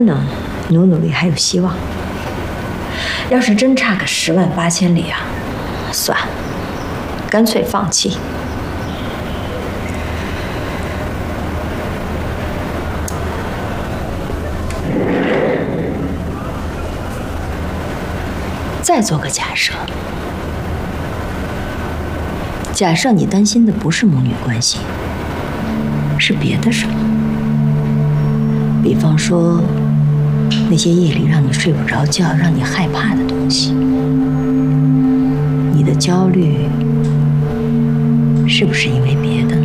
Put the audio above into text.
呢，努力还有希望。要是真差个10万8千里啊，算了，干脆放弃。再做个假设，假设你担心的不是母女关系，是别的什么？比方说，那些夜里让你睡不着觉、让你害怕的东西，你的焦虑是不是因为别的呢？